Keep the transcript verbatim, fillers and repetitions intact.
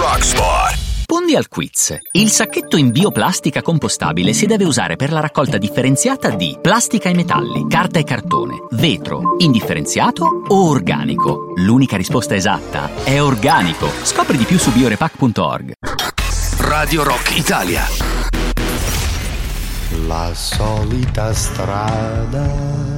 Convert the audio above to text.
Rockspot. Rispondi al quiz. Il sacchetto in bioplastica compostabile si deve usare per la raccolta differenziata di plastica e metalli, carta e cartone, vetro, indifferenziato o organico. L'unica risposta esatta è organico. Scopri di più su biorepack punto org. Radio Rock Italia. La solita strada